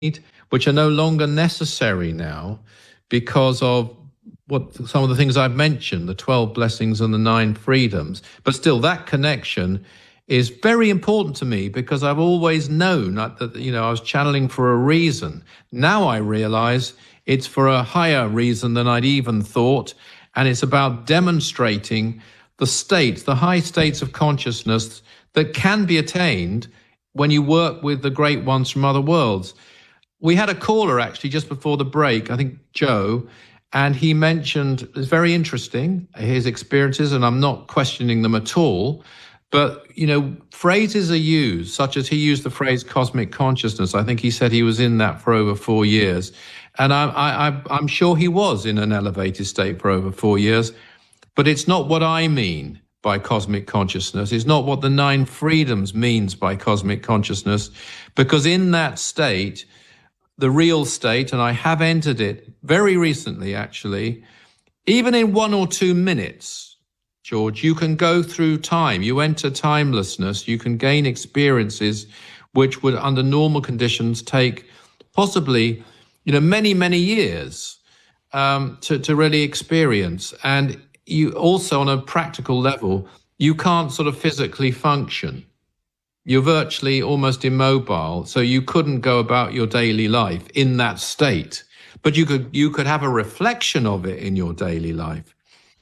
which are no longer necessary now because of what some of the things I've mentioned, the 12 blessings and the 9 freedoms. But still, that connection is very important to me because I've always known that, I was channeling for a reason. Now I realize it's for a higher reason than I'd even thought. And it's about demonstrating the high states of consciousness that can be attained when you work with the great ones from other worlds. We had a caller actually just before the break, I think Joe, and he mentioned, it's very interesting, his experiences, and I'm not questioning them at all, but, phrases are used, such as he used the phrase cosmic consciousness. I think he said he was in that for over 4 years. And I'm sure he was in an elevated state for over 4 years, but it's not what I mean by cosmic consciousness. It's not what the 9 freedoms means by cosmic consciousness, because in that state, the real state, and I have entered it very recently, actually, even in 1 or 2 minutes, George, you can go through time. You enter timelessness. You can gain experiences which would, under normal conditions, take possibly, many, many years to really experience. And you also, on a practical level, you can't sort of physically function. You're virtually almost immobile, so you couldn't go about your daily life in that state. But you could have a reflection of it in your daily life.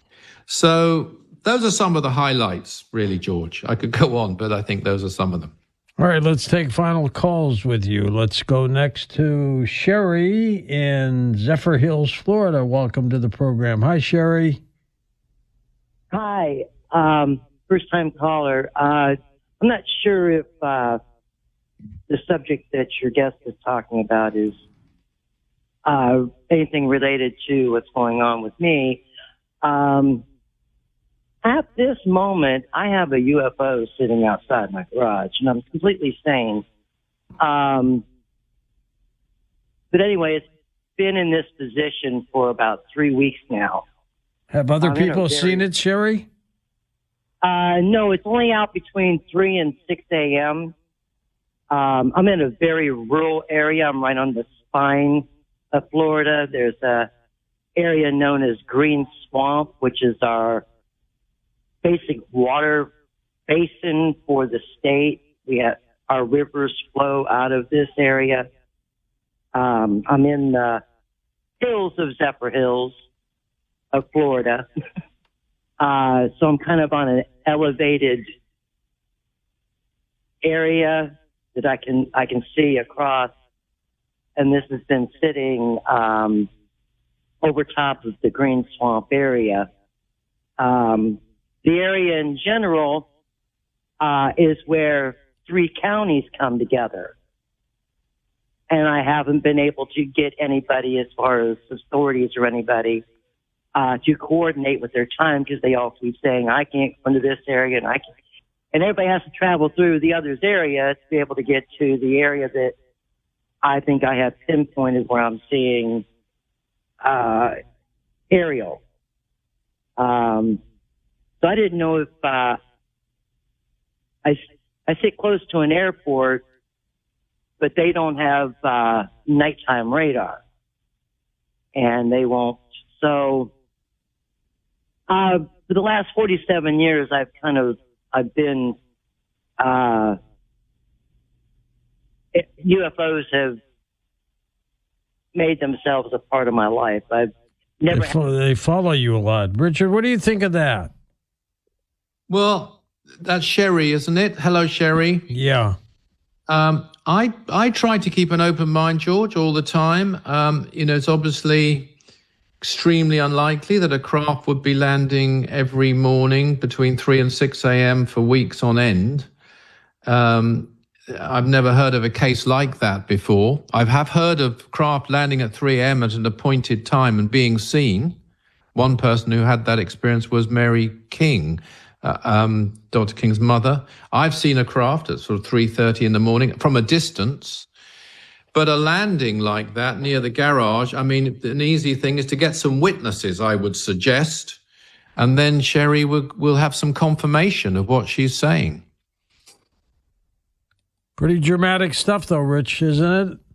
So those are some of the highlights, really, George. I could go on, but I think those are some of them. All right, let's take final calls with you. Let's go next to Sherry in Zephyr Hills, Florida. Welcome to the program. Hi, Sherry. Hi, first-time caller. I'm not sure if the subject that your guest is talking about is anything related to what's going on with me. At this moment, I have a UFO sitting outside my garage, and I'm completely sane. But anyway, it's been in this position for about 3 weeks now. Have other people seen it, Sherry? No, it's only out between 3 and 6 a.m. I'm in a very rural area. I'm right on the spine of Florida. There's a area known as Green Swamp, which is our basic water basin for the state. We have our rivers flow out of this area. I'm in the hills of Zephyr Hills of Florida. So I'm kind of on an elevated area that I can see across, and this has been sitting over top of the Green Swamp area. The area in general is where 3 counties come together, and I haven't been able to get anybody, as far as authorities or anybody, to coordinate with their time, because they all keep saying, I can't go into this area, and everybody has to travel through the other's area to be able to get to the area that I think I have pinpointed where I'm seeing Ariel. So I didn't know if I sit close to an airport, but they don't have nighttime radar, and they won't. So for the last 47 years, I've been UFOs have made themselves a part of my life. I've never. They follow you a lot, Richard. What do you think of that? Well, that's Sherry, isn't it? Hello, Sherry. Yeah. I try to keep an open mind, George, all the time. It's obviously extremely unlikely that a craft would be landing every morning between 3 and 6 a.m. for weeks on end. I've never heard of a case like that before. I have heard of craft landing at 3 a.m. at an appointed time and being seen. One person who had that experience was Mary King, Dr. King's mother. I've seen a craft at sort of 3:30 in the morning from a distance. But a landing like that near the garage, I mean, an easy thing is to get some witnesses, I would suggest. And then Sherry will have some confirmation of what she's saying. Pretty dramatic stuff, though, Rich, isn't it?